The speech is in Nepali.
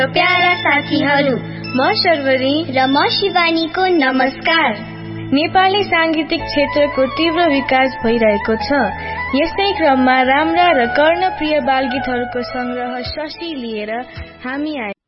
प्यारा साथीहरू, म शर्वरी र म शिवानीको नमस्कार। नेपाली सांगीतिक क्षेत्रको तीव्र विकास भइरहेको छ। यस्तै क्रममा राम्रा र कर्णप्रिय बालगीतहरूको संग्रह शशी लिएर हामी आए।